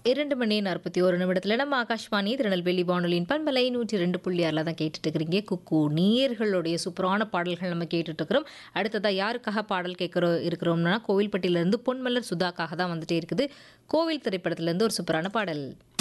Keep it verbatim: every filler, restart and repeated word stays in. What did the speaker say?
இரண்டு மணி நாற்பத்தி ஒரு நிமிடத்தில் நம்ம ஆகாஷ்வாணி திருநெல்வேலி வானொலியின் பண்பலை நூற்றி ரெண்டு புள்ளி ஆறில் தான் கேட்டுட்டு இருக்கிறீங்க. குக்கு நீர்களுடைய சூப்பரான பாடல்கள் நம்ம கேட்டுட்டு இருக்கிறோம். அடுத்ததாக யாருக்காக பாடல் கேட்குறோம் இருக்கிறோம்னா கோவில்பட்டியிலேருந்து பொன்மலர் சுதாக்காக தான் வந்துட்டே இருக்குது. கோவில் திரைப்படத்திலேருந்து ஒரு சூப்பரான பாடல்.